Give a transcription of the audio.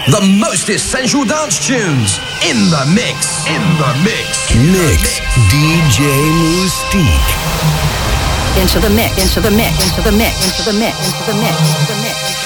The most essential dance tunes in the mix. Mix DJ Moustique. Into the mix.